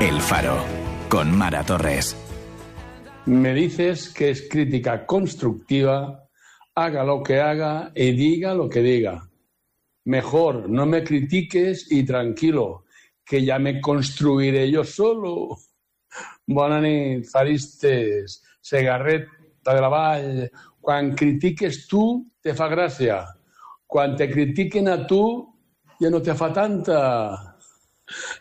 El Faro, con Mara Torres. Me dices que es crítica constructiva, haga lo que haga y diga lo que diga. Mejor no me critiques i tranquilo, que ja me construiré jo solo. Bona nit, faristes, Segarreta de la Vall. Quan critiques tu, te fa gràcia. Quan te critiquen a tu, ja no te fa tanta.